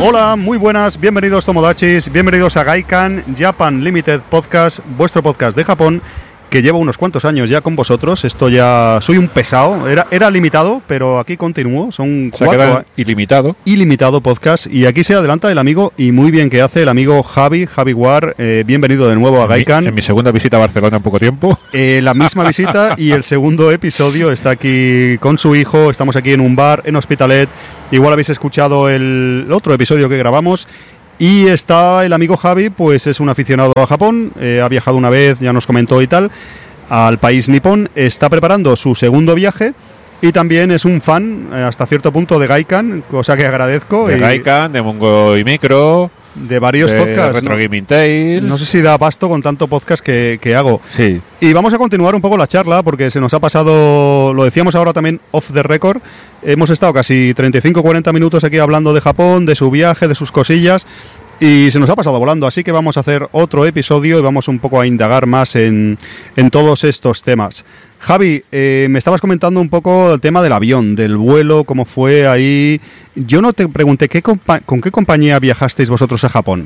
Hola, muy buenas, bienvenidos Tomodachis, bienvenidos a Gaikan Japan Limited Podcast, vuestro podcast de Japón, que llevo unos cuantos años ya con vosotros. Esto ya soy un pesado, era limitado, pero aquí continúo, son 4 ilimitado podcast, y aquí se adelanta el amigo, y muy bien que hace el amigo Javi War, bienvenido de nuevo a Gaikan. En mi segunda visita a Barcelona en poco tiempo. La misma visita y el segundo episodio, está aquí con su hijo, estamos aquí en un bar en Hospitalet, igual habéis escuchado el otro episodio que grabamos. Y está el amigo Javi, pues es un aficionado a Japón, ha viajado una vez, ya nos comentó y tal, al país nipón, está preparando su segundo viaje y también es un fan, hasta cierto punto, de Gaikan, cosa que agradezco. De Gaikan, de Mongo y Micro, de varios podcasts. Retro Gaming Tales. No sé si da pasto con tanto podcast que hago. Sí. Y vamos a continuar un poco la charla porque se nos ha pasado, lo decíamos ahora también off the record, hemos estado casi 35-40 minutos aquí hablando de Japón, de su viaje, de sus cosillas, y se nos ha pasado volando, así que vamos a hacer otro episodio y vamos un poco a indagar más en todos estos temas. Javi, me estabas comentando un poco el tema del avión, del vuelo, cómo fue ahí. Yo no te pregunté, ¿con qué compañía viajasteis vosotros a Japón?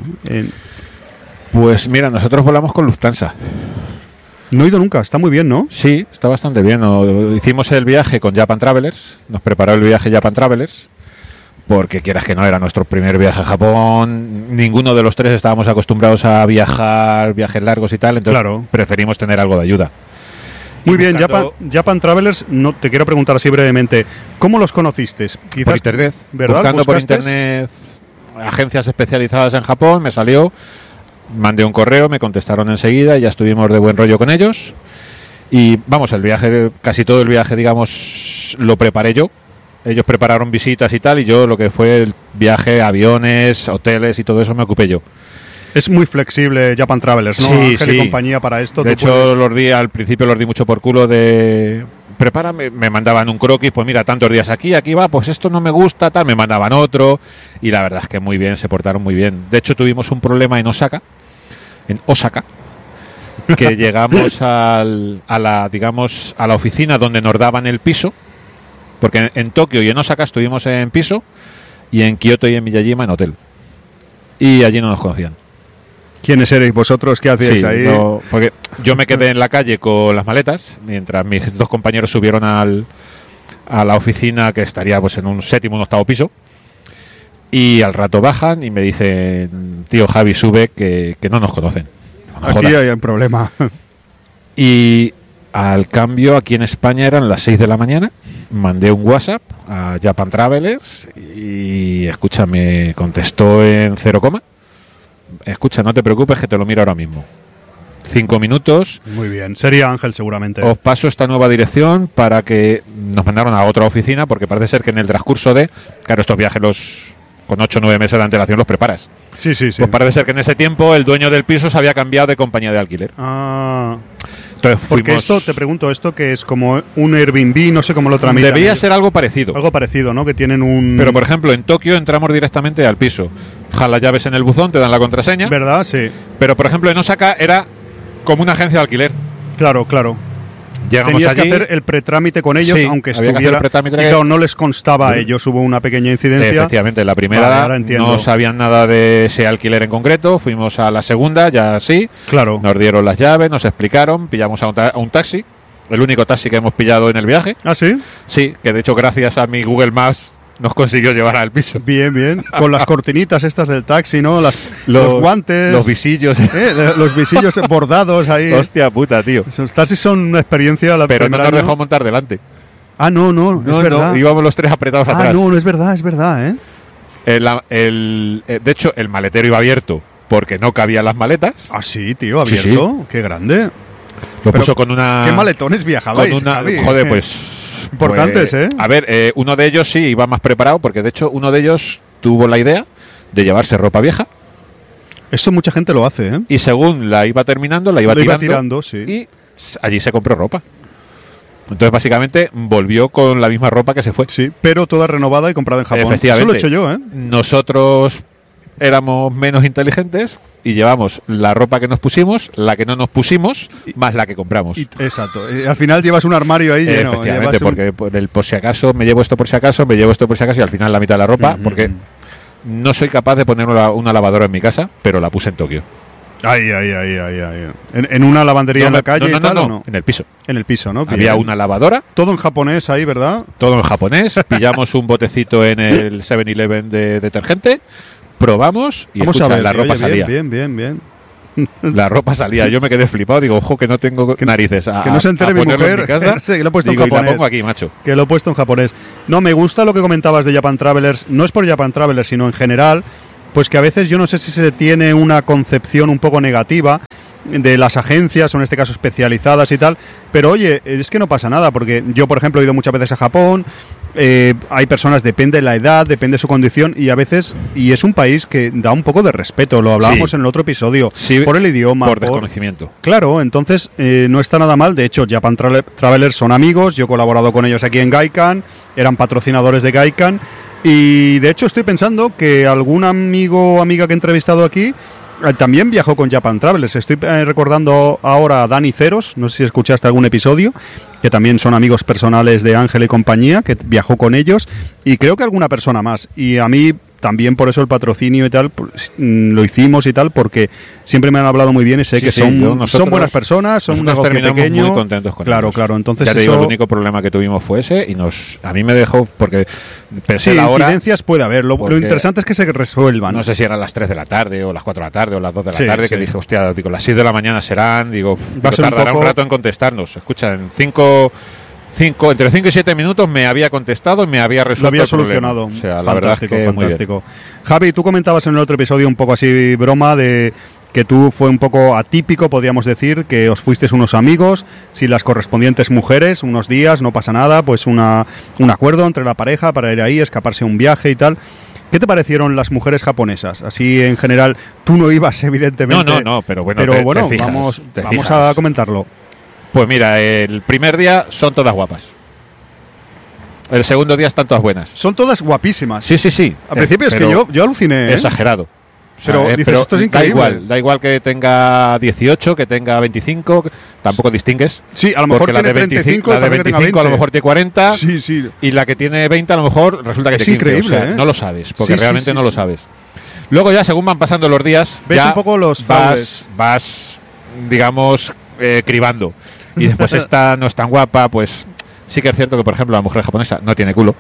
Pues mira, nosotros volamos con Lufthansa. No he ido nunca, está muy bien, ¿no? Sí, está bastante bien. Hicimos el viaje con Japan Travelers, nos preparó el viaje Japan Travelers, porque quieras que no, era nuestro primer viaje a Japón. Ninguno de los tres estábamos acostumbrados a viajes largos y tal, entonces claro, preferimos tener algo de ayuda. Muy bien, Japan Travelers, no, te quiero preguntar así brevemente, ¿cómo los conociste? Quizás, por internet, ¿verdad? Buscando por internet agencias especializadas en Japón, me salió, mandé un correo, me contestaron enseguida y ya estuvimos de buen rollo con ellos. Y vamos, el viaje, casi todo el viaje, digamos, lo preparé yo. Ellos prepararon visitas y tal, y yo lo que fue el viaje, aviones, hoteles y todo eso me ocupé yo. Es muy flexible Japan Travelers, ¿no? Sí, Ángel sí. Y compañía para esto. De hecho, al principio los di mucho por culo de... Prepárame, me mandaban un croquis, pues mira, tantos días aquí va, pues esto no me gusta, tal, me mandaban otro, y la verdad es que muy bien, se portaron muy bien. De hecho, tuvimos un problema en Osaka, que llegamos a la oficina donde nos daban el piso, porque en Tokio y en Osaka estuvimos en piso, y en Kioto y en Miyajima en hotel. Y allí no nos conocían. ¿Quiénes erais vosotros? ¿Qué hacíais ahí? No, porque yo me quedé en la calle con las maletas, mientras mis dos compañeros subieron a la oficina, que estaría pues en un séptimo o octavo piso, y al rato bajan y me dicen, tío Javi, sube, que no nos conocen. No aquí hay un problema. Y al cambio, aquí en España eran las 6 de la mañana, mandé un WhatsApp a Japan Travelers y escucha, me contestó en 0, escucha, no te preocupes que te lo miro ahora mismo. 5 minutos. Muy bien, sería Ángel seguramente. Os paso esta nueva dirección para que nos mandaron a otra oficina, porque parece ser que en el transcurso claro, estos viajes con 8 o 9 meses de antelación los preparas. Sí. Pues parece ser que en ese tiempo el dueño del piso se había cambiado de compañía de alquiler. Ah. Entonces porque esto, te pregunto, esto que es como un Airbnb, no sé cómo lo tramitan. Debía ser algo parecido. Algo parecido, ¿no? Que tienen un... Pero, por ejemplo, en Tokio entramos directamente al piso. Jalas las llaves en el buzón, te dan la contraseña. ¿Verdad? Sí. Pero, por ejemplo, en Osaka era como una agencia de alquiler. Claro. Llegamos Tenías allí, que hacer el pretrámite con ellos, sí, aunque había estuviera... Que hacer el y claro, no les constaba a ellos, hubo una pequeña incidencia. Efectivamente, la primera no sabían nada de ese alquiler en concreto, fuimos a la segunda, ya sí. Claro. Nos dieron las llaves, nos explicaron, pillamos a un taxi, el único taxi que hemos pillado en el viaje. ¿Ah, sí? Sí, que de hecho gracias a mi Google Maps nos consiguió llevar al piso. Bien. Con las cortinitas estas del taxi, ¿no? Los guantes. Los visillos. Los visillos bordados ahí. Hostia puta, tío. Los taxis son una experiencia. Pero no nos dejó montar delante. Ah, no, es verdad. No, íbamos los tres apretados atrás. Ah, no, es verdad, ¿eh? De hecho, el maletero iba abierto porque no cabían las maletas. Ah, sí, tío, abierto. Sí. Qué grande. Lo puso con una... ¿Qué maletones viajabais? Joder, pues... Importantes, ¿eh? A ver, uno de ellos sí iba más preparado, porque de hecho uno de ellos tuvo la idea de llevarse ropa vieja. Esto mucha gente lo hace, ¿eh? Y según la iba terminando, la iba tirando sí. Y allí se compró ropa. Entonces básicamente volvió con la misma ropa que se fue. Sí, pero toda renovada y comprada en Japón. Efectivamente. Eso lo he hecho yo, ¿eh? Nosotros éramos menos inteligentes y llevamos la ropa que nos pusimos, la que no nos pusimos, más la que compramos. Exacto. Al final llevas un armario ahí lleno. Efectivamente, porque por si acaso, me llevo esto por si acaso, me llevo esto por si acaso, y al final la mitad de la ropa, porque no soy capaz de poner una lavadora en mi casa, pero la puse en Tokio. Ay. ¿En una lavandería en la calle y tal, no, en el piso. En el piso, ¿no? Había una lavadora. Todo en japonés ahí, ¿verdad? Todo en japonés. Pillamos un botecito en el 7-Eleven de detergente, probamos y Vamos escucha, a ver, la ropa oye, salía. Bien. La ropa salía. Yo me quedé flipado. Digo, ojo, que no tengo narices. Que no se entere mi mujer. En casa. Sí, que lo he puesto Digo, en japonés. Y la pongo aquí, macho. Que lo he puesto en japonés. No, me gusta lo que comentabas de Japan Travelers. No es por Japan Travelers, sino en general. Pues que a veces yo no sé si se tiene una concepción un poco negativa de las agencias, o en este caso especializadas y tal, pero oye, es que no pasa nada, porque yo, por ejemplo, he ido muchas veces a Japón, hay personas, depende de la edad, depende de su condición, y a veces, y es un país que da un poco de respeto, lo hablábamos en el otro episodio, por el idioma. Por desconocimiento. Claro, entonces no está nada mal, de hecho, Japan Travelers son amigos, yo he colaborado con ellos aquí en Gaikan, eran patrocinadores de Gaikan, y de hecho estoy pensando que algún amigo o amiga que he entrevistado aquí también viajó con Japan Travelers. Estoy recordando ahora a Dani Ceros, no sé si escuchaste algún episodio, que también son amigos personales de Ángel y compañía, que viajó con ellos, y creo que alguna persona más. Y a mí también por eso el patrocinio y tal, pues, lo hicimos y tal, porque siempre me han hablado muy bien y sé que son buenas personas, son un negocio pequeño. Muy contentos con ellos. Claro, entonces ya te digo, el único problema que tuvimos fue ese y a mí me dejó, porque pensé la hora. Incidencias puede haber, lo interesante es que se resuelvan. No sé si eran las 3 de la tarde o las 4 de la tarde o las 2 de la tarde, que dije, hostia, digo, las 6 de la mañana serán, digo, tardará un rato en contestarnos. Escucha, entre 5 y 7 minutos me había contestado y me había resuelto. Lo había solucionado. O sea, la verdad es que fantástico. Javi, tú comentabas en el otro episodio un poco así broma de que tú fue un poco atípico, podríamos decir, que os fuisteis unos amigos, sin las correspondientes mujeres, unos días, no pasa nada, pues un acuerdo entre la pareja para ir ahí, escaparse a un viaje y tal. ¿Qué te parecieron las mujeres japonesas? Así en general, tú no ibas evidentemente. No, pero bueno, pero te fijas, vamos a comentarlo. Pues mira, el primer día son todas guapas. El segundo día están todas buenas. Son todas guapísimas. Sí. Al principio es que yo aluciné. Exagerado. O sea, pero dices, esto es increíble. Da igual que tenga 18, que tenga 25, tampoco distingues. Sí, a lo mejor tiene 35, la de 25 a lo mejor tiene 40. Sí. Y la que tiene 20 a lo mejor resulta que tiene 15. Increíble, o sea, no lo sabes, porque realmente no lo sabes. Luego ya según van pasando los días, ves un poco los fraudes. Vas digamos, cribando. Y después esta no es tan guapa, pues sí que es cierto que, por ejemplo, la mujer japonesa no tiene culo.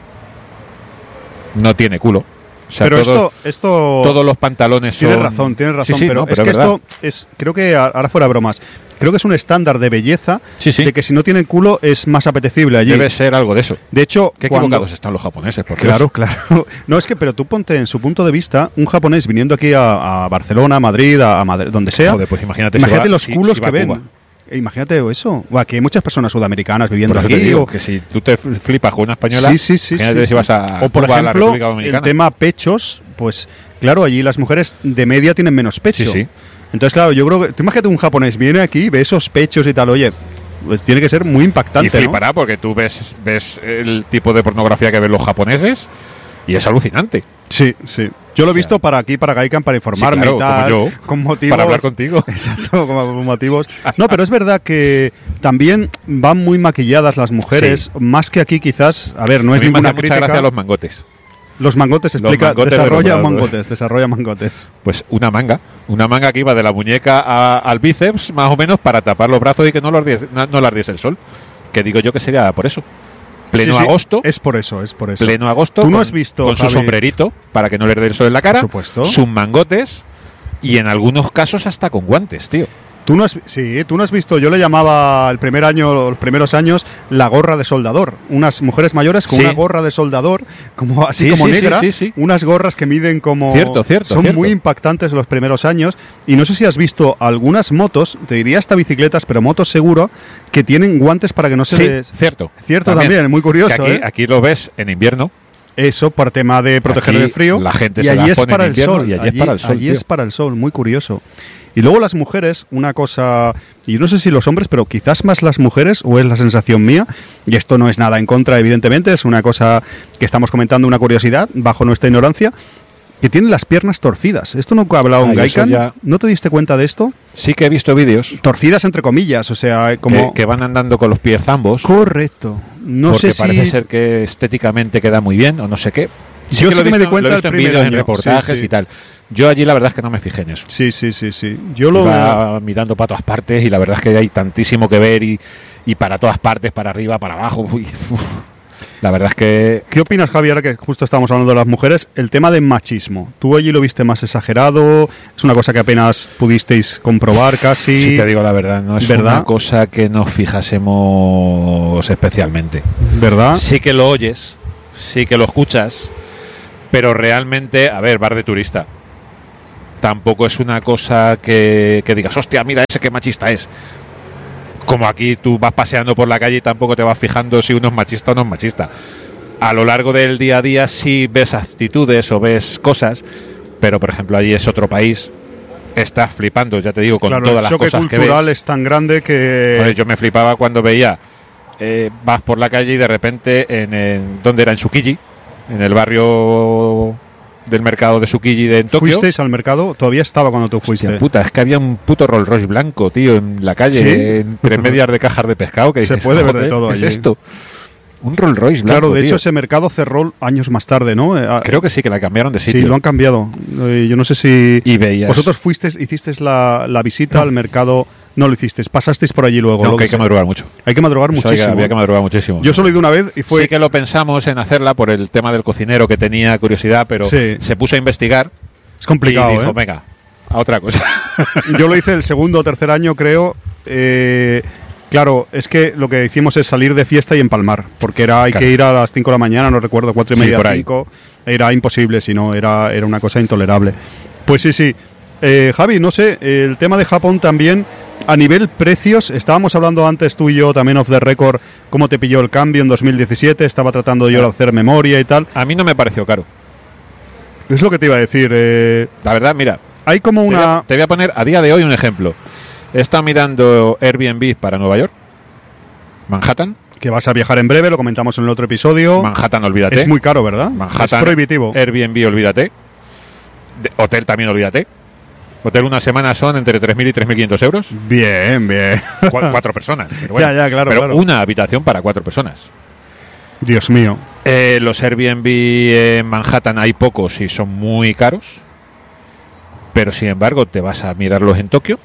O sea, pero todos los pantalones son... Tienes razón, sí, pero es que esto es, creo que ahora fuera bromas, creo que es un estándar de belleza de que si no tienen culo es más apetecible allí. Debe ser algo de eso. De hecho, qué equivocados están los japoneses, por Dios. Claro. No, es que, pero tú ponte en su punto de vista, un japonés viniendo aquí a Barcelona, a Madrid, donde sea. Joder, pues imagínate los culos que ven. Imagínate eso. Aquí hay muchas personas sudamericanas viviendo aquí. Digo, que si tú te flipas con una española, imagínate si vas a o por Cuba, ejemplo, a la República Dominicana. El tema pechos, pues claro, allí las mujeres de media tienen menos pecho. Sí. Entonces, claro, yo creo que... Tú imagínate un japonés, viene aquí, ve esos pechos y tal, oye, pues tiene que ser muy impactante, y flipará, ¿no? Porque tú ves el tipo de pornografía que ven los japoneses y es alucinante. Sí. Yo lo he visto para Gaikan, para informarme y tal, como yo, con motivos, para hablar contigo. Exacto, con motivos. No, pero es verdad que también van muy maquilladas las mujeres, más que aquí quizás. A ver, no es ninguna crítica. Muchas gracias a los mangotes. Los mangotes, explica, desarrolla mangotes. Pues una manga que iba de la muñeca al bíceps, más o menos, para tapar los brazos y que no lo ardiese el sol. Que digo yo que sería por eso. Pleno agosto. Es por eso. Pleno agosto. Tú no has visto, con su sombrerito para que no le dé el sol en la cara. Por supuesto. Sus mangotes y en algunos casos hasta con guantes, tío. Tú no has visto, yo le llamaba los primeros años, la gorra de soldador. Unas mujeres mayores con una gorra de soldador, como negra, unas gorras que miden como... Cierto. Son muy impactantes los primeros años. Y no sé si has visto algunas motos, te diría hasta bicicletas, pero motos seguro, que tienen guantes para que no se les... Cierto también, muy curioso. Aquí lo ves en invierno. Eso, por tema de proteger aquí del frío. La gente y se allí las es pone para en el invierno sol. Y allí es para el sol, muy curioso. Y luego las mujeres, una cosa, y yo no sé si los hombres, pero quizás más las mujeres, o es la sensación mía, y esto no es nada en contra, evidentemente, es una cosa que estamos comentando, una curiosidad, bajo nuestra ignorancia, que tienen las piernas torcidas. Esto no ha hablado en Gaikan. ¿No te diste cuenta de esto? Sí que he visto vídeos. Torcidas entre comillas, o sea, como... Que van andando con los pies zambos. Correcto. No sé si... Porque parece ser que estéticamente queda muy bien, o no sé qué. Yo sí que me di cuenta lo he el visto en primer vídeos, en año. reportajes Sí. y tal. Yo allí la verdad es que no me fijé en eso. Sí. Yo lo Iba mirando para todas partes y la verdad es que hay tantísimo que ver y para todas partes, para arriba, para abajo. Uy, uf. La verdad es que... ¿Qué opinas, Javi, ahora que justo estamos hablando de las mujeres? El tema de machismo. ¿Tú allí lo viste más exagerado? ¿Es una cosa que apenas pudisteis comprobar casi? Si te digo la verdad, no es ¿Verdad? una cosa que nos fijásemos especialmente. ¿Verdad? Sí que lo oyes, sí que lo escuchas, pero realmente, a ver, bar de turista. Tampoco es una cosa que digas, hostia, mira ese qué machista es. Como aquí tú vas paseando por la calle y tampoco te vas fijando si uno es machista o no es machista. A lo largo del día a día sí ves actitudes o ves cosas, pero por ejemplo allí es otro país. Estás flipando, ya te digo, con Claro, todas el las choque cosas que cultural ves. es tan grande que... Joder, yo me flipaba cuando veía, vas por la calle y de repente, ¿dónde era? En Tsukiji, en el barrio del mercado de Tsukiji de Tokio. ¿Fuisteis al mercado? Todavía estaba cuando tú fuiste. Hostia puta, es que había un puto Rolls Royce blanco, tío, en la calle, ¿Sí? entre medias de cajas de pescado. Que Se dices, puede ver de "Joder, todo ¿qué es allí". esto? Un Rolls Royce blanco, Claro, de hecho tío. ese mercado cerró años más tarde, ¿no? Creo que sí, que la cambiaron de Sí, sitio. lo han cambiado. Yo no sé si... Y veías... ¿Vosotros hicisteis la visita al mercado? No lo hicisteis, pasasteis por allí luego. No, lo que hay que sé. madrugar mucho. Hay que madrugar Eso muchísimo. había que madrugar muchísimo. Yo solo he ido una vez y fue... Sí que lo pensamos en hacerla por el tema del cocinero, que tenía curiosidad, pero Sí. se puso a investigar Es complicado, y dijo, ¿eh? venga, a otra cosa. Yo lo hice el segundo o tercer año, creo. Claro, es que lo que hicimos es salir de fiesta y empalmar, porque hay Claro. que ir a las 5 de la mañana, no recuerdo, 4 y Sí, media, por ahí. 5. Era imposible, si no, era una cosa intolerable. Pues sí. Javi, no sé, el tema de Japón también, a nivel precios, estábamos hablando antes tú y yo, también off the record, cómo te pilló el cambio en 2017, estaba tratando yo de hacer memoria y tal. A mí no me pareció caro. Es lo que te iba a decir. La verdad, mira, Hay como una... te voy a poner a día de hoy un ejemplo. He estado mirando Airbnb para Nueva York, Manhattan. Que vas a viajar en breve, lo comentamos en el otro episodio. Manhattan, olvídate. Es muy caro, ¿verdad? Manhattan, es prohibitivo. Airbnb, olvídate. Hotel también, olvídate. Hotel una semana son entre 3.000 y 3.500 euros. Bien. 4 personas. Pero bueno, Ya, claro, pero claro. una habitación para 4 personas. Dios mío. Los Airbnb en Manhattan hay pocos y son muy caros. Pero sin embargo, te vas a mirarlos en Tokio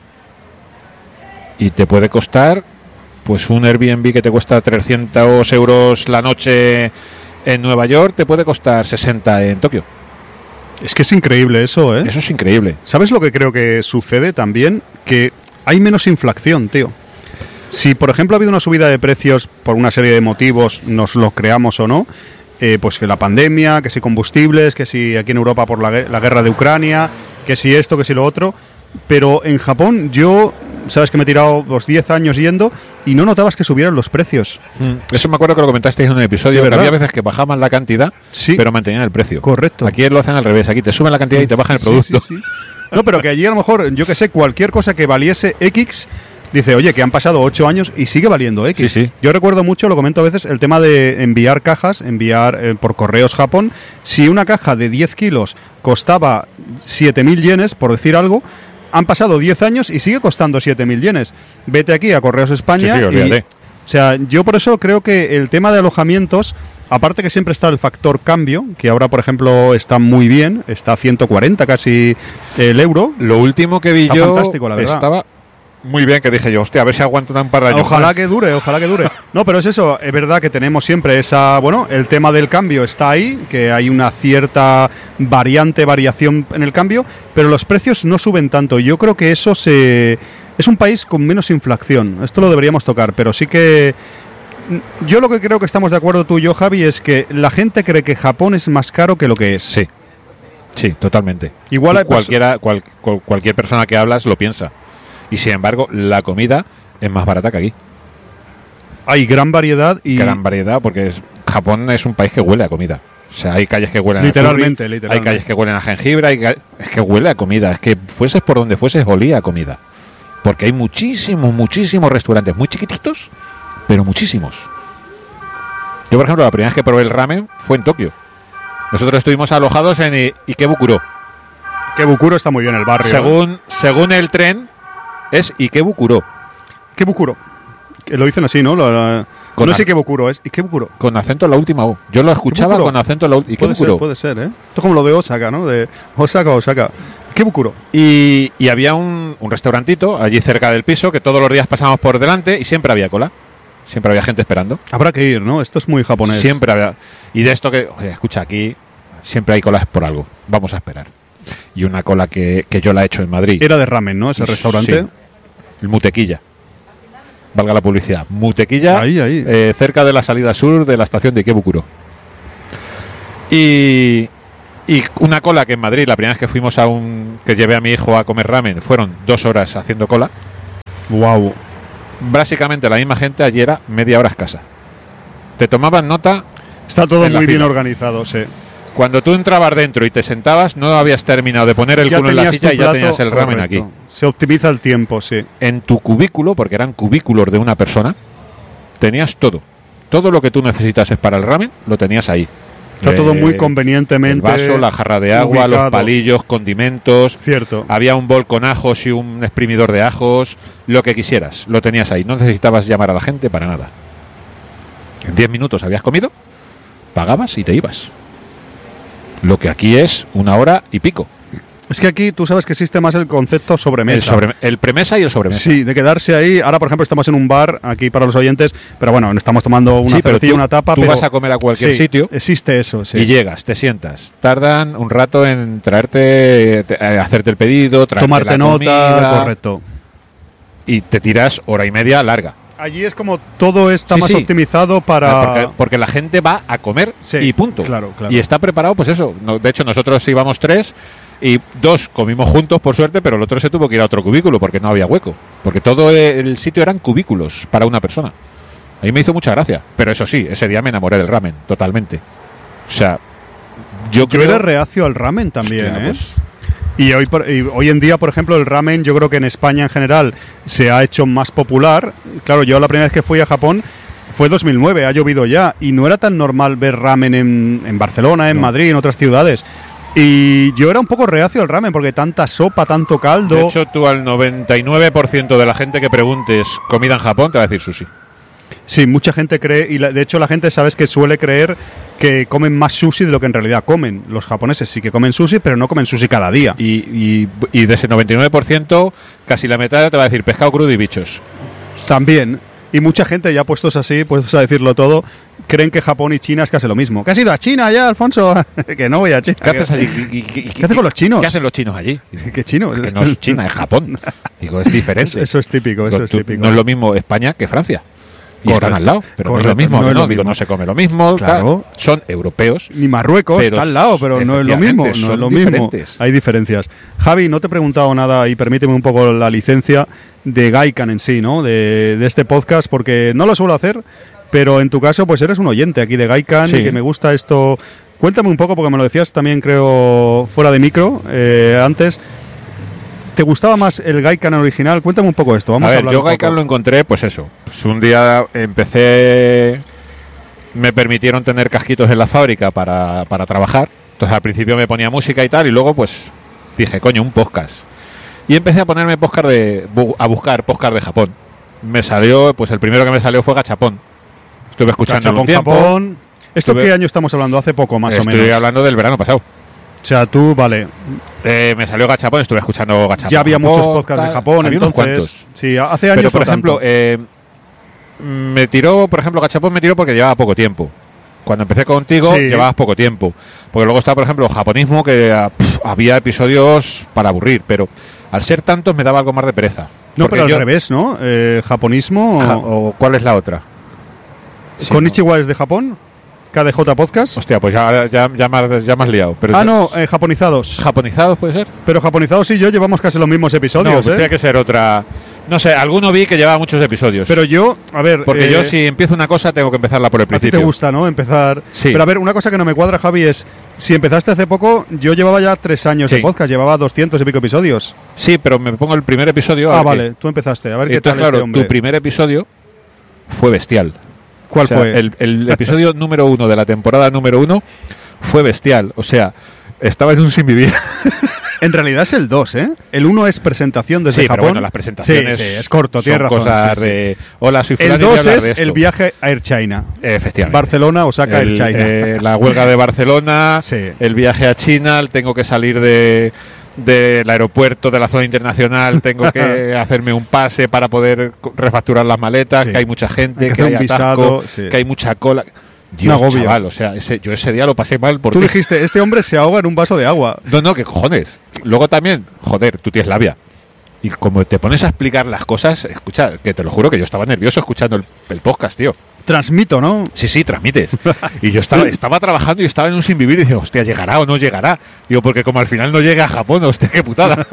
y te puede costar, pues un Airbnb que te cuesta 300 euros la noche en Nueva York, te puede costar 60 en Tokio. Es que es increíble eso, ¿eh? Eso es increíble. ¿Sabes lo que creo que sucede también? Que hay menos inflación, tío. Si, por ejemplo, ha habido una subida de precios por una serie de motivos, nos lo creamos o no, pues que la pandemia, que si combustibles, que si aquí en Europa por la guerra de Ucrania, que si esto, que si lo otro, pero en Japón yo, sabes que me he tirado los 10 años yendo y no notabas que subieran los precios. Eso me acuerdo que lo comentasteis en un episodio, ¿De que verdad? había veces que bajaban la cantidad, Sí. pero mantenían el precio. Correcto. Aquí lo hacen al revés, aquí te suben la cantidad y te bajan el producto. Sí. No, pero que allí a lo mejor, yo que sé, cualquier cosa que valiese X, dice, oye, que han pasado 8 años y sigue valiendo X. Sí, sí. Yo recuerdo mucho, lo comento a veces, el tema de enviar cajas, enviar por correos Japón. Si una caja de 10 kilos costaba 7.000 yenes, por decir algo, han pasado 10 años y sigue costando 7.000 yenes. Vete aquí a Correos España Sí, y... olvídate. O sea, yo por eso creo que el tema de alojamientos, aparte que siempre está el factor cambio, que ahora, por ejemplo, está muy bien, está a 140 casi el euro. Lo último que vi Está yo fantástico, la verdad. estaba muy bien, que dije yo, hostia, a ver si aguantan un par de años Ojalá más. que dure, ojalá que dure. No, pero es eso, es verdad que tenemos siempre esa, bueno, el tema del cambio está ahí, que hay una cierta variación en el cambio, pero los precios no suben tanto. Yo creo que eso es un país con menos inflación. Esto lo deberíamos tocar, pero sí que yo lo que creo que estamos de acuerdo tú y yo, Javi, es que la gente cree que Japón es más caro que lo que es. Sí, sí, totalmente. Igual hay Cualquier persona que hablas lo piensa. Y sin embargo, la comida es más barata que aquí. hay gran variedad y Gran variedad, porque Japón es un país que huele a comida. O sea, hay calles que huelen Literalmente, a curry, literalmente. hay calles que huelen a jengibre, es que huele a comida. Es que fueses por donde fueses, olía a comida. Porque hay muchísimos restaurantes muy chiquititos, pero muchísimos. Yo, por ejemplo, la primera vez que probé el ramen fue en Tokio. Nosotros estuvimos alojados en Ikebukuro. Ikebukuro está muy bien el barrio. Según el tren, es Ikebukuro. Ikebukuro. Que lo dicen así, ¿no? No sé qué Ikebukuro es. Ikebukuro. Con acento en la última U. Yo lo escuchaba con acento en la última. Puede ser, ¿eh? Esto es como lo de Osaka, ¿no? De Osaka. Ikebukuro. Y había un restaurantito allí cerca del piso que todos los días pasábamos por delante y siempre había cola. Siempre había gente esperando. Habrá que ir, ¿no? Esto es muy japonés. Siempre había. Y de esto que, oye, escucha, aquí siempre hay colas por algo. Vamos a esperar. Y una cola que yo la he hecho en Madrid. Era de ramen, ¿no? Ese restaurante. Sí. El Mutequilla. Valga la publicidad. Mutequilla, ahí. Cerca de la salida sur de la estación de Ikebukuro. Y una cola que en Madrid, la primera vez que fuimos que llevé a mi hijo a comer ramen, fueron 2 horas haciendo cola. Wow. Básicamente la misma gente, allí era media hora escasa. Te tomaban nota. Está todo muy bien organizado, sí. Cuando tú entrabas dentro y te sentabas, no habías terminado de poner el culo en la silla y ya tenías el ramen aquí. Se optimiza el tiempo, sí. En tu cubículo, porque eran cubículos de una persona, tenías todo. Todo lo que tú necesitases para el ramen, lo tenías ahí. Está todo muy convenientemente. El vaso, la jarra de agua, ubicado. Los palillos, condimentos. Cierto. Había un bol con ajos y un exprimidor de ajos. Lo que quisieras, lo tenías ahí. No necesitabas llamar a la gente para nada. En 10 minutos habías comido, pagabas y te ibas. Lo que aquí es 1 hora y pico. Es que aquí tú sabes que existe más el concepto sobremesa. El premesa y el sobremesa. Sí, de quedarse ahí. Ahora, por ejemplo, estamos en un bar aquí para los oyentes, pero bueno, estamos tomando una cervecilla, una tapa. Tú vas a comer a cualquier sitio. Existe eso, sí. Y llegas, te sientas. Tardan un rato en traerte, hacerte el pedido, tomarte la comida, nota, correcto. Y te tiras 1 hora y media larga. Allí es como todo está más optimizado para... Porque la gente va a comer y punto. Claro. Y está preparado, pues eso. De hecho, nosotros íbamos 3 y 2 comimos juntos, por suerte, pero el otro se tuvo que ir a otro cubículo porque no había hueco. Porque todo el sitio eran cubículos para una persona. A mí me hizo mucha gracia. Pero eso sí, ese día me enamoré del ramen, totalmente. O sea, yo era reacio al ramen también, hostia, ¿eh? Pues, y hoy en día, por ejemplo, el ramen, yo creo que en España en general se ha hecho más popular. Claro, yo la primera vez que fui a Japón fue 2009, ha llovido ya, y no era tan normal ver ramen en Barcelona, en Madrid, en otras ciudades. Y yo era un poco reacio al ramen, porque tanta sopa, tanto caldo... De hecho, tú al 99% de la gente que preguntes comida en Japón te va a decir sushi. Sí, mucha gente cree, y de hecho la gente, sabes, que suele creer que comen más sushi de lo que en realidad comen. Los japoneses sí que comen sushi, pero no comen sushi cada día. Y de ese 99%, casi la mitad te va a decir pescado crudo y bichos. También. Y mucha gente, ya puestos así, puestos a decirlo todo, creen que Japón y China es casi lo mismo. ¿Que has ido a China ya, Alfonso? Que no voy a China. ¿Qué haces allí? ¿Qué hacen con los chinos? ¿Qué hacen los chinos allí? ¿Qué chinos? Que no es China, es Japón. Digo, es diferente. Eso es típico, eso es típico. No es lo mismo España que Francia. Y correcto, están al lado, pero correcto, no es lo mismo, no, digo, no se come lo mismo, claro. Son europeos. Ni Marruecos está al lado, pero no es lo mismo, no es lo mismo. Hay diferencias. Javi, no te he preguntado nada y permíteme un poco la licencia de Gaikan en sí, ¿no? De este podcast, porque no lo suelo hacer, pero en tu caso pues eres un oyente aquí de Gaikan y que me gusta esto. Cuéntame un poco, porque me lo decías también, creo, fuera de micro, antes. ¿Te gustaba más el Gaikan original? Cuéntame un poco esto. Vamos a hablar. Yo Gaikan lo encontré, pues eso. Pues un día me permitieron tener casquitos en la fábrica para trabajar. Entonces al principio me ponía música y tal, y luego pues dije, coño, un podcast. Y empecé a ponerme a buscar podcast de Japón. Me salió, pues el primero que me salió fue Gachapón. Estuve escuchando un tiempo. Japón. ¿Esto qué año estamos hablando? Hace poco, más o menos. Estoy hablando del verano pasado. O sea, tú, vale. Me salió Gachapón, estuve escuchando Gachapón. Ya había muchos podcasts de Japón, entonces. Sí, hace años. Pero, por ejemplo, me tiró, por ejemplo, Gachapón me tiró porque llevaba poco tiempo. Cuando empecé contigo, llevabas poco tiempo. Porque luego está, por ejemplo, Japonismo, que había episodios para aburrir, pero al ser tantos me daba algo más de pereza. No, pero al revés, ¿no? Japonismo. ¿O cuál es la otra? ¿Konnichiwa es de Japón? KDJ Podcast. Hostia, pues ya me has liado. Pero no, Japonizados. ¿Japonizados puede ser? Pero Japonizados y yo llevamos casi los mismos episodios. No, pues tiene que ser otra. No sé, alguno vi que llevaba muchos episodios. Pero yo, a ver. Porque yo, si empiezo una cosa, tengo que empezarla por el principio. A ti te gusta, ¿no? Empezar. Sí. Pero a ver, una cosa que no me cuadra, Javi, es. Si empezaste hace poco, yo llevaba ya 3 años de podcast, llevaba 200 y pico episodios. Sí, pero me pongo el primer episodio. Vale, tú empezaste. A ver qué tal. Claro, este hombre. Tu primer episodio fue bestial. ¿Cuál fue? El episodio número 1 de la temporada número 1 fue bestial. O sea, estaba en un sin vivir. En realidad es el 2, ¿eh? El 1 es presentación desde Japón. Pero bueno, las presentaciones sí, es corto, tienes razón. Cosas de, hola, soy fulano. El 2 es el viaje a Air China. Efectivamente. Barcelona, Osaka, Air China. La huelga de Barcelona, el viaje a China, tengo que salir del aeropuerto de la zona internacional, tengo que hacerme un pase para poder refacturar las maletas, que hay mucha gente, que hay atasco, que hay mucha cola. Dios, chaval, o sea, yo ese día lo pasé mal porque... Tú dijiste, este hombre se ahoga en un vaso de agua. No, ¿qué cojones? Luego también, joder, tú tienes labia. Y como te pones a explicar las cosas, escucha, que te lo juro que yo estaba nervioso escuchando el podcast, tío. Transmito, ¿no? Sí, transmites. Y yo estaba trabajando y estaba en un sin vivir y dije, hostia, ¿llegará o no llegará? Digo, porque como al final no llega a Japón, hostia, qué putada.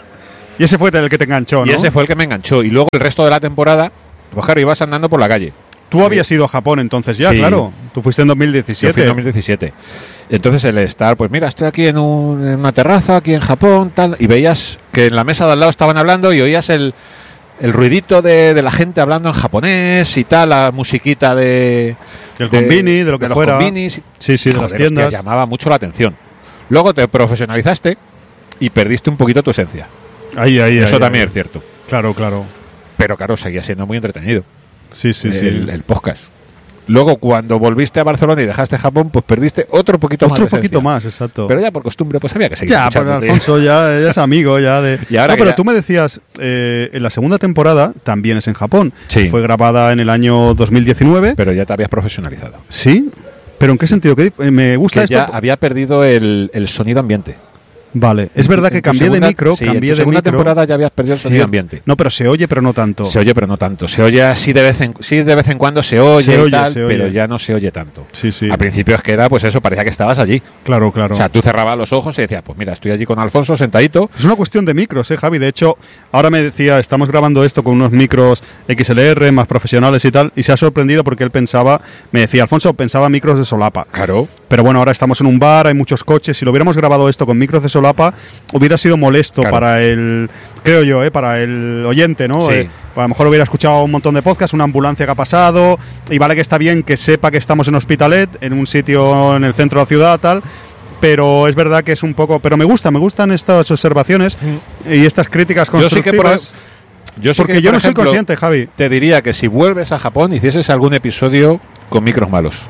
Y ese fue el que te enganchó, ¿no? Y ese fue el que me enganchó. Y luego el resto de la temporada, pues claro, ibas andando por la calle. Tú habías ido a Japón entonces ya, claro. Tú fuiste en 2017. Yo fui en 2017. Entonces el estar, pues mira, estoy aquí en una terraza, aquí en Japón, tal, y veías que en la mesa de al lado estaban hablando y oías el ruidito de la gente hablando en japonés y tal, la musiquita del konbini, de lo que de fuera. Los konbinis. Sí, de las tiendas. Hostia, llamaba mucho la atención. Luego te profesionalizaste y perdiste un poquito tu esencia. Eso también es cierto. Claro. Pero claro, seguía siendo muy entretenido. Sí. El podcast. Luego, cuando volviste a Barcelona y dejaste Japón, pues perdiste otro poquito más, exacto. Pero ya por costumbre, pues había que seguir. Ya, pero Alfonso ya es amigo ya de... Y ahora pero tú me decías, en la segunda temporada también es en Japón. Sí. Fue grabada en el año 2019. Pero ya te habías profesionalizado. Sí. ¿Pero en qué sentido? Me gusta esto. Ya había perdido el sonido ambiente. Vale, es verdad que cambié de micro. En tu segunda temporada ya habías perdido el sonido ambiente. No, pero se oye, pero no tanto. Se oye, pero no tanto. Se oye así de vez en cuando se oye y tal, pero ya no se oye tanto. Sí. Al principio es que era, pues eso, parecía que estabas allí. Claro. O sea, tú cerrabas los ojos y decías, pues mira, estoy allí con Alfonso sentadito. Es una cuestión de micros, Javi. De hecho, ahora me decía, estamos grabando esto con unos micros XLR más profesionales y tal, y se ha sorprendido porque él me decía, Alfonso, pensaba micros de solapa. Claro. Pero bueno, ahora estamos en un bar, hay muchos coches. Si lo hubiéramos grabado esto con micros de solapa, hubiera sido molesto para el, creo yo, para el oyente, ¿no? Sí. A lo mejor hubiera escuchado un montón de podcasts, una ambulancia que ha pasado, y vale que está bien que sepa que estamos en Hospitalet, en un sitio en el centro de la ciudad, tal, pero es verdad que es un poco... Pero me gustan estas observaciones y estas críticas constructivas. Porque yo no soy consciente, Javi. Te diría que si vuelves a Japón, hicieses algún episodio con micros malos.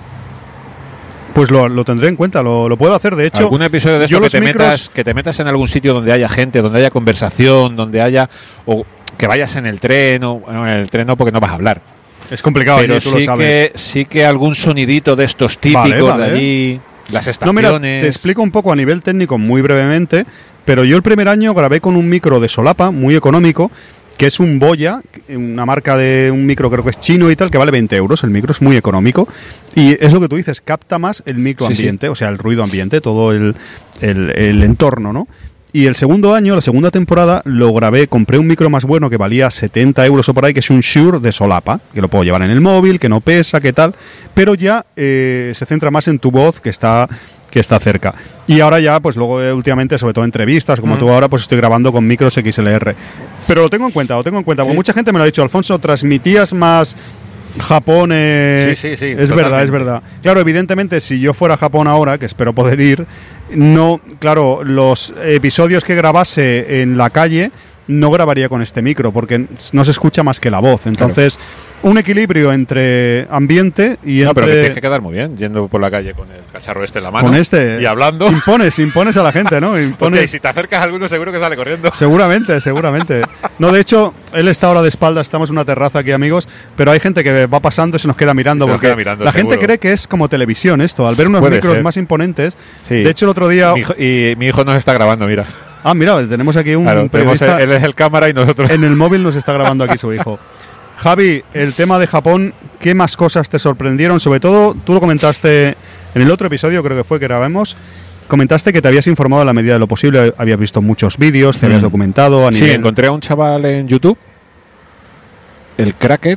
Pues lo tendré en cuenta, lo puedo hacer. De hecho, algún episodio de esto que te metas en algún sitio donde haya gente, donde haya conversación, donde haya... o que vayas en el tren, en el tren no, porque no vas a hablar. Es complicado, pero tú lo sabes. Sí que algún sonidito de estos típicos de allí, las estaciones... No, mira, te explico un poco a nivel técnico muy brevemente, pero yo el primer año grabé con un micro de solapa muy económico, que es un Boya, una marca de un micro, creo que es chino y tal, que vale 20 euros. El micro es muy económico y es lo que tú dices, capta más el microambiente, o sea, el ruido ambiente, todo el entorno, ¿no? Y el segundo año, la segunda temporada, lo grabé, compré un micro más bueno que valía 70 euros o por ahí, que es un Shure de solapa, que lo puedo llevar en el móvil, que no pesa, que tal, pero ya se centra más en tu voz, que está cerca. Y ahora ya, pues luego últimamente, sobre todo entrevistas, como tú ahora, pues estoy grabando con micros XLR. Pero lo tengo en cuenta, porque mucha gente me lo ha dicho, Alfonso, transmitías más Japón. Sí, es verdad. Claro, evidentemente, si yo fuera a Japón ahora, que espero poder ir, no, claro, los episodios que grabase en la calle no grabaría con este micro, porque no se escucha más que la voz. Entonces, un equilibrio entre ambiente y pero que tienes que quedar muy bien, yendo por la calle con el cacharro en la mano. Con este. Y hablando. Impones a la gente, ¿no? Porque si te acercas a alguno, seguro que sale corriendo. Seguramente. No, de hecho, él está ahora de espaldas, estamos en una terraza aquí, amigos, pero hay gente que va pasando y se nos queda mirando, porque la gente cree que es como televisión esto, al ver unos micros más imponentes. Sí. De hecho, el otro día... Mi hijo nos está grabando, mira. Ah, mira, tenemos aquí un periodista. Él es el cámara y nosotros... En el móvil nos está grabando aquí su hijo. Javi, el tema de Japón, ¿qué más cosas te sorprendieron? Sobre todo, tú lo comentaste en el otro episodio, creo que fue que grabamos, comentaste que te habías informado a la medida de lo posible, habías visto muchos vídeos, te habías documentado a nivel... Sí, encontré a un chaval en YouTube, el Cracker,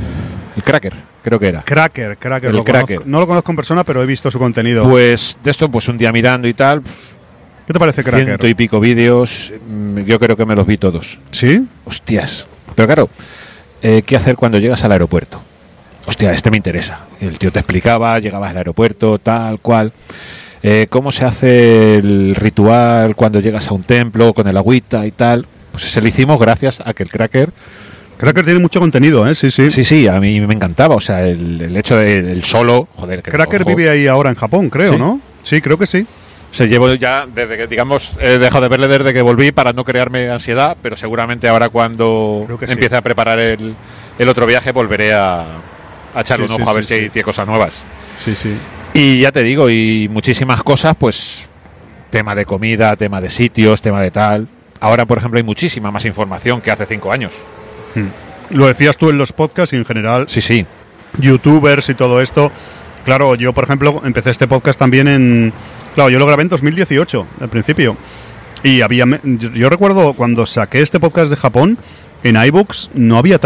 creo que era. Cracker. No lo conozco en persona, pero he visto su contenido. Pues de esto, pues un día mirando y tal... ¿Qué te parece Cracker? 100 y pico vídeos, yo creo que me los vi todos. ¿Sí? Hostias. Pero claro, ¿qué hacer cuando llegas al aeropuerto? Hostia, me interesa. El tío te explicaba, llegabas al aeropuerto, tal cual. cómo se hace el ritual cuando llegas a un templo con el agüita y tal. Pues ese lo hicimos gracias a que el Cracker... Cracker tiene mucho contenido, ¿eh? Sí, sí. Sí, a mí me encantaba. O sea, el hecho del solo... Joder, que Cracker vive ahí ahora en Japón, creo, ¿Sí? ¿no? Sí, creo que sí. O sea, llevo ya, desde que, digamos, he dejado de verle desde que volví para no crearme ansiedad, pero seguramente ahora cuando empiece a preparar el otro viaje volveré a echarle un ojo a ver si hay cosas nuevas. Sí, sí. Y ya te digo, y muchísimas cosas, pues tema de comida, tema de sitios, tema de tal. Ahora, por ejemplo, hay muchísima más información que hace 5 años. Lo decías tú en los podcasts y en general. Sí. YouTubers y todo esto. Claro, yo, por ejemplo, empecé este podcast también Claro, yo lo grabé en 2018, al principio. Y yo recuerdo cuando saqué este podcast de Japón, en iBooks no había